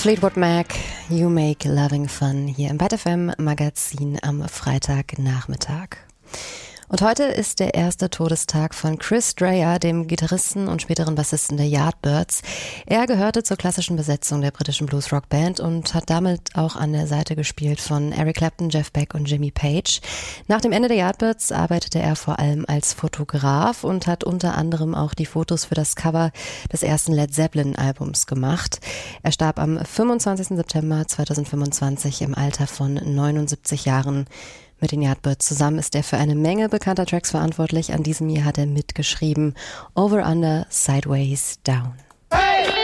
Fleetwood Mac, You Make Loving Fun, hier im Byte FM Magazin am Freitagnachmittag. Und heute ist der erste Todestag von Chris Dreja, dem Gitarristen und späteren Bassisten der Yardbirds. Er gehörte zur klassischen Besetzung der britischen Bluesrock-Band und hat damit auch an der Seite gespielt von Eric Clapton, Jeff Beck und Jimmy Page. Nach dem Ende der Yardbirds arbeitete er vor allem als Fotograf und hat unter anderem auch die Fotos für das Cover des ersten Led Zeppelin-Albums gemacht. Er starb am 25. September 2025 im Alter von 79 Jahren. Mit den Yardbirds zusammen ist er für eine Menge bekannter Tracks verantwortlich. An diesem Jahr hat er mitgeschrieben Over, Under, Sideways, Down.